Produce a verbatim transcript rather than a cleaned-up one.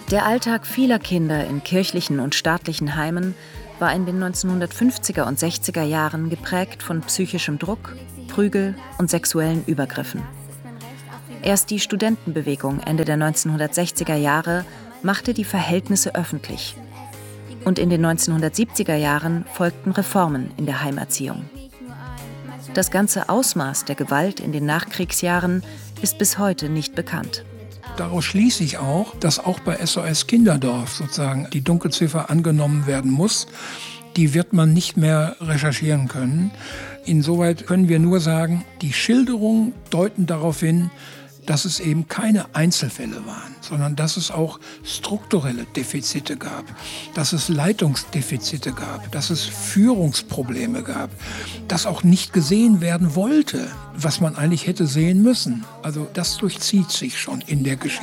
Der Alltag vieler Kinder in kirchlichen und staatlichen Heimen war in den neunzehnhundertfünfziger und sechziger Jahren geprägt von psychischem Druck, Prügel und sexuellen Übergriffen. Erst die Studentenbewegung Ende der neunzehnhundertsechziger Jahre machte die Verhältnisse öffentlich. Und in den neunzehnhundertsiebziger Jahren folgten Reformen in der Heimerziehung. Das ganze Ausmaß der Gewalt in den Nachkriegsjahren ist bis heute nicht bekannt. Daraus schließe ich auch, dass auch bei S O S Kinderdorf sozusagen die Dunkelziffer angenommen werden muss. Die wird man nicht mehr recherchieren können. Insoweit können wir nur sagen, die Schilderungen deuten darauf hin, dass es eben keine Einzelfälle waren, sondern dass es auch strukturelle Defizite gab, dass es Leitungsdefizite gab, dass es Führungsprobleme gab, dass auch nicht gesehen werden wollte, was man eigentlich hätte sehen müssen. Also das durchzieht sich schon in der Geschichte.